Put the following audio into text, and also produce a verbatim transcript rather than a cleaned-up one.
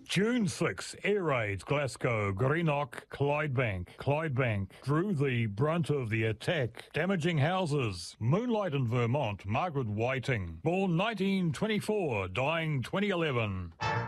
June sixth, air raids, Glasgow, Greenock, Clydebank. Clydebank drew the brunt of the attack, damaging houses. Moonlight in Vermont, Margaret Whiting, born nineteen twenty-four, dying twenty eleven.